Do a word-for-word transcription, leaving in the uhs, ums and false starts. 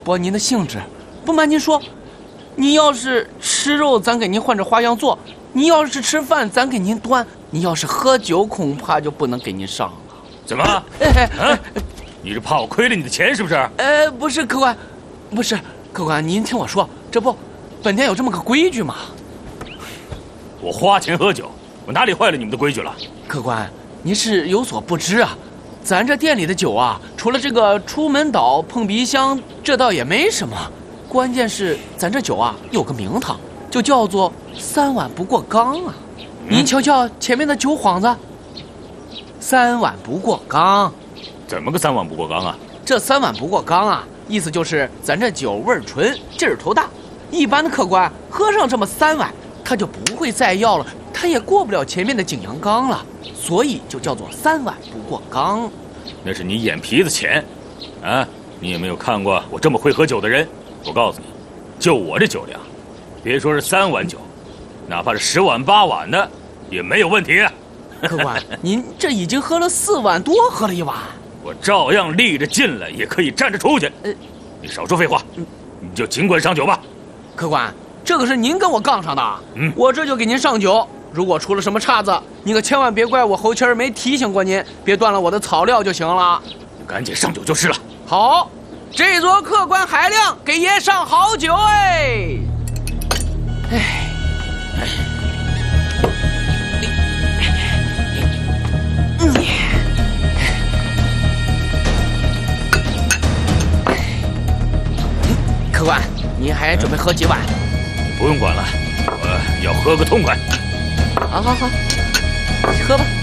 不，您的兴致。不瞒您说，您要是吃肉，咱给您换着花样做；您要是吃饭，咱给您端；您要是喝酒，恐怕就不能给您上了。 怎么？啊？你是怕我亏了你的钱是不是？ 呃，不是，客官，不是，客官，您听我说，这不，本店有这么个规矩吗？ 我花钱喝酒，我哪里坏了你们的规矩了？ 客官，您是有所不知啊，咱这店里的酒啊，除了这个出门倒碰鼻香，这倒也没什么。关键是咱这酒啊有个名堂，就叫做三碗不过冈啊。嗯、您瞧瞧前面的酒幌子，三碗不过冈。 怎么个三碗不过冈啊？ 这三碗不过冈啊，意思就是咱这酒味儿纯，劲儿头大。一般的客官喝上这么三碗，他就不会再要了，他也过不了前面的景阳冈了，所以就叫做三碗不过冈。 那是你眼皮子浅，啊，你有没有看过我这么会喝酒的人？我告诉你，就我这酒量，别说是三碗酒，哪怕是十碗八碗的也没有问题。 客官，您这已经喝了四碗多，喝了一碗。 我照样立着进来，也可以站着出去。呃，你少说废话，嗯、你就尽管上酒吧。 客官，这个是您跟我杠上的，嗯，我这就给您上酒。如果出了什么岔子，你可千万别怪我侯七儿没提醒过您，别断了我的草料就行了。 赶紧上酒就是了。 好，这桌客官海亮给爷上好酒哎！哎，哎，嗯。客官，您还准备喝几碗？ 你不用管了，我要喝个痛快。 好好好，喝吧。